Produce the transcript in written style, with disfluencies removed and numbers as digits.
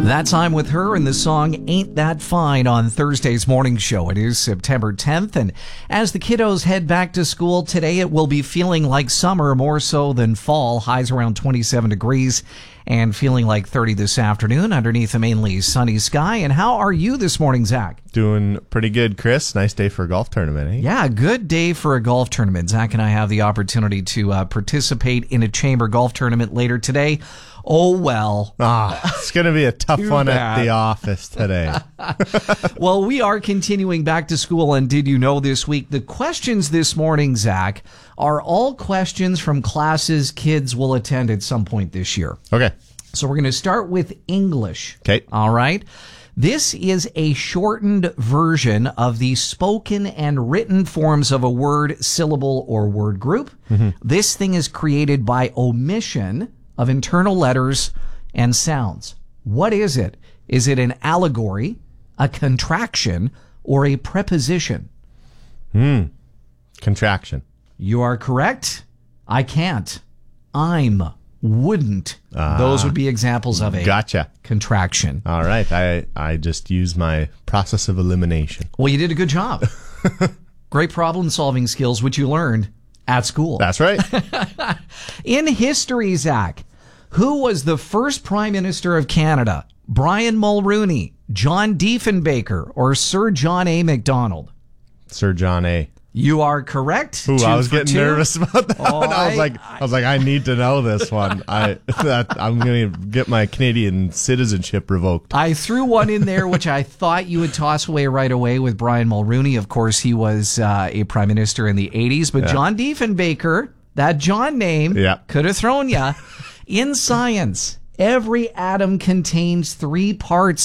That time with her and the song Ain't That Fine on Thursday's morning show. It is September 10th, and as the kiddos head back to school today, it will be feeling like summer more so than fall. Highs around 27 degrees and feeling like 30 this afternoon underneath a mainly sunny sky. And how are you this morning, Zach? Doing pretty good, Chris. Nice day for a golf tournament, eh? Yeah, good day for a golf tournament. Zach and I have the opportunity to participate in a chamber golf tournament later today. Oh, well. It's going to be a tough one bad. at the office today. Well, we are continuing back to school, and did you know this week, the questions this morning, Zach, are all questions from classes kids will attend at some point this year. Okay. So we're going to start with English. Okay. All right. This is a shortened version of the spoken and written forms of a word, syllable, or word group. Mm-hmm. This thing is created by omission of internal letters and sounds. What is it? Is it an allegory, a contraction, or a preposition? Contraction. You are correct. I can't. I'm. Wouldn't. Those would be examples of a Gotcha. contraction. All right. I just used my process of elimination. Well, you did a good job. Great problem-solving skills, which you learned at school. That's right. In history, Zach, who was the first Prime Minister of Canada? Brian Mulroney, John Diefenbaker, or Sir John A. Macdonald? Sir John A. You are correct. Ooh, Two I was for getting two. nervous about that Oh, one. I was like, I need to know this one. I'm going to get my Canadian citizenship revoked. I threw one in there, which I thought you would toss away right away with Brian Mulroney. Of course, he was a prime minister in the 80s. But John Diefenbaker, that John name, could have thrown you. In science, every atom contains 3 parts